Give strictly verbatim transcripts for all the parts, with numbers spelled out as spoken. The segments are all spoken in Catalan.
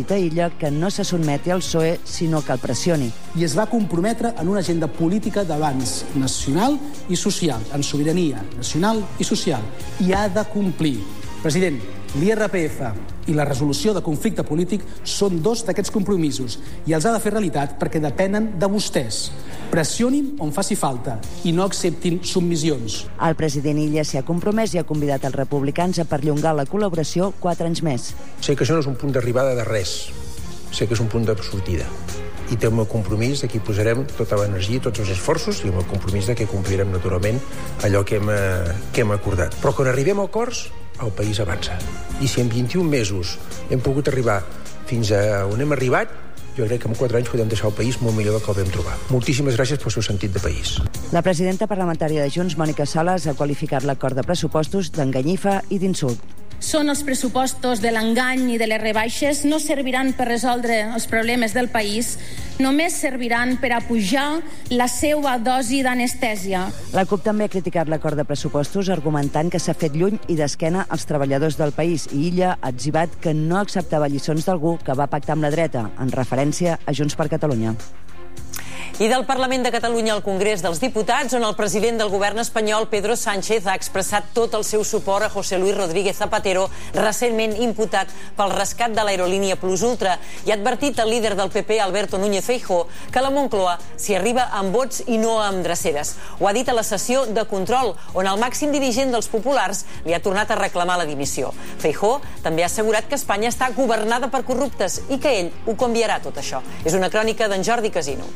a Illa que no se sotmeti al P S O E, sinó que el pressioni. I es va comprometre en una agenda política d'avanç nacional i social, en sobirania nacional i social, i ha de complir. President, l'I R P F i la resolució de conflicte polític són dos d'aquests compromisos i els ha de fer realitat perquè depenen de vostès. Pressionin on faci falta i no acceptin submissions. El president Illa s'hi ha compromès i ha convidat els republicans a perllongar la col·laboració quatre anys més. Sé que això no és un punt d'arribada de res, sé que és un punt de sortida. I té el meu compromís de que hi posarem tota l'energia, tots els esforços, i el meu compromís de que complirem naturalment allò que hem, que hem acordat. Però quan arribem a acords, el país avança. I si en vint-i-un mesos hem pogut arribar fins a on hem arribat, jo crec que en quatre anys podem deixar el país molt millor del que el vam trobar. Moltíssimes gràcies pel seu sentit de país. La presidenta parlamentària de Junts, Mònica Sales, ha qualificat l'acord de pressupostos d'enganyifa i d'insult. Són els pressupostos de l'engany i de les rebaixes, no serviran per resoldre els problemes del país, només serviran per apujar la seva dosi d'anestèsia. La CUP també ha criticat l'acord de pressupostos argumentant que s'ha fet lluny i d'esquena als treballadors del país i Illa ha etzibat que no acceptava lliçons d'algú que va pactar amb la dreta, en referència a Junts per Catalunya. I del Parlament de Catalunya al Congrés dels Diputats, on el president del govern espanyol, Pedro Sánchez, ha expressat tot el seu suport a José Luis Rodríguez Zapatero, recentment imputat pel rescat de l'aerolínia Plus Ultra, i ha advertit al líder del P P, Alberto Núñez Feijóo, que la Moncloa s'hi arriba amb vots i no amb dreceres. Ho ha dit a la sessió de control, on el màxim dirigent dels populars li ha tornat a reclamar la dimissió. Feijóo també ha assegurat que Espanya està governada per corruptes i que ell ho canviarà tot això. És una crònica d'en Jordi Casino.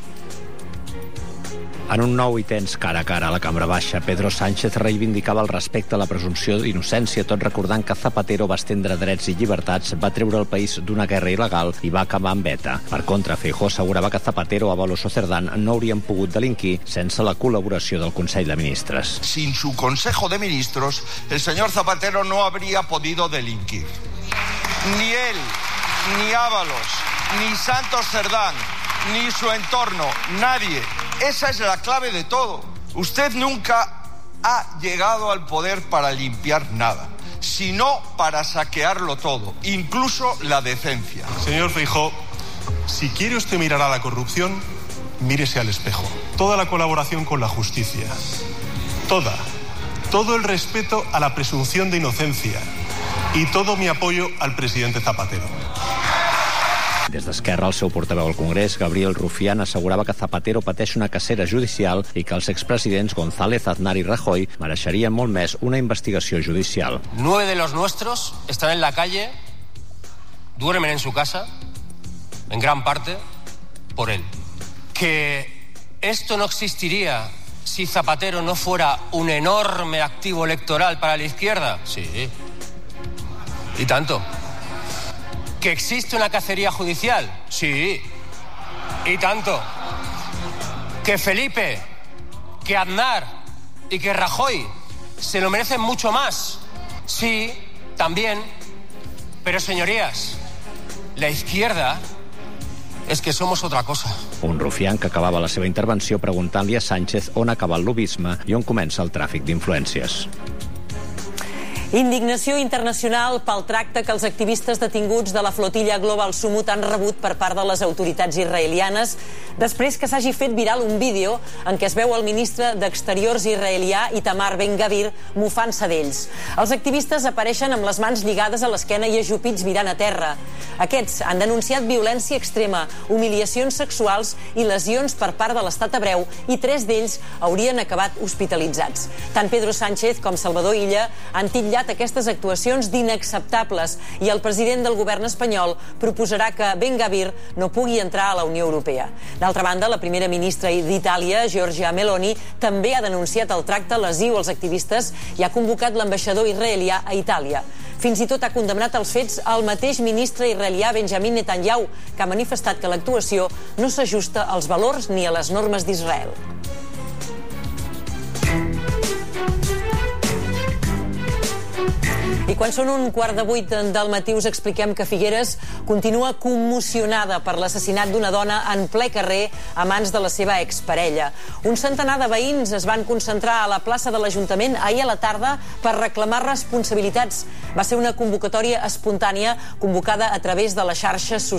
En un nou i tens cara a cara a la Cambra Baixa, Pedro Sánchez reivindicava el respecte a la presumpció d'innocència, tot recordant que Zapatero va estendre drets i llibertats, va treure el país d'una guerra il·legal i va acabar amb ETA. Per contra, Feijóo assegurava que Zapatero, Ábalos o Cerdán no haurien pogut delinquir sense la col·laboració del Consell de Ministres. Sin su Consejo de Ministros, el señor Zapatero no habría podido delinquir. Ni él, ni Ábalos, ni Santos Cerdán, ni su entorno, nadie. Esa es la clave de todo. Usted nunca ha llegado al poder para limpiar nada, sino para saquearlo todo, incluso la decencia. Señor Feijóo, si quiere usted mirar a la corrupción, mírese al espejo. Toda la colaboración con la justicia, toda, todo el respeto a la presunción de inocencia y todo mi apoyo al presidente Zapatero. Des d'Esquerra, el seu portaveu al Congrés, Gabriel Rufián, assegurava que Zapatero pateix una cacera judicial i que els expresidents González, Aznar i Rajoy mereixerien molt més una investigació judicial. Nueve de los nuestros están en la calle, duermen en su casa, en gran parte por él. Que esto no existiría si Zapatero no fuera un enorme activo electoral para la izquierda. Sí, y tanto. ¿Que existe una cacería judicial? Sí, y tanto. ¿Que Felipe, que Aznar y que Rajoy se lo merecen mucho más? Sí, también. Pero, señorías, la izquierda és que somos otra cosa. Un Rufián que acabava la seva intervenció preguntant-li a Sánchez on acaba el lobbisme i on comença el tràfic d'influències. Indignació internacional pel tracte que els activistes detinguts de la flotilla Global Sumut han rebut per part de les autoritats israelianes després que s'hagi fet viral un vídeo en què es veu el ministre d'Exteriors israelià Itamar Ben-Gavir mofant-se d'ells. Els activistes apareixen amb les mans lligades a l'esquena i ajupits mirant a terra. Aquests han denunciat violència extrema, humiliacions sexuals i lesions per part de l'estat hebreu i tres d'ells haurien acabat hospitalitzats. Tant Pedro Sánchez com Salvador Illa han titllat aquestes actuacions d'inacceptables i el president del govern espanyol proposarà que Ben-Gavir no pugui entrar a la Unió Europea. D'altra banda, la primera ministra d'Itàlia, Giorgia Meloni, també ha denunciat el tracte lesiu als activistes i ha convocat l'ambaixador israelià a Itàlia. Fins i tot ha condemnat els fets el mateix ministre israelià Benjamin Netanyahu, que ha manifestat que l'actuació no s'ajusta als valors ni a les normes d'Israel. I quan són un quart de vuit del matí us expliquem que Figueres continua commocionada per l'assassinat d'una dona en ple carrer a mans de la seva exparella. Un centenar de veïns es van concentrar a la plaça de l'Ajuntament ahir a la tarda per reclamar responsabilitats. Va ser una convocatòria espontània convocada a través de les xarxes socials